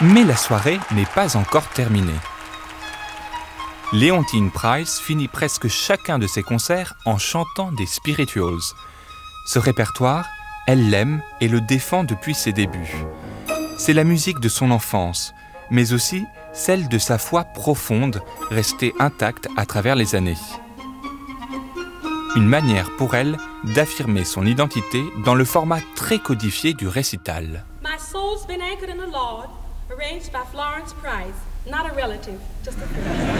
Mais la soirée n'est pas encore terminée. Leontine Price finit presque chacun de ses concerts en chantant des spirituals. Ce répertoire, elle l'aime et le défend depuis ses débuts. C'est la musique de son enfance, mais aussi celle de sa foi profonde, restée intacte à travers les années. Une manière pour elle d'affirmer son identité dans le format très codifié du récital. My soul's been anchored in the Lord, arranged by Florence Price, not a relative, just a friend.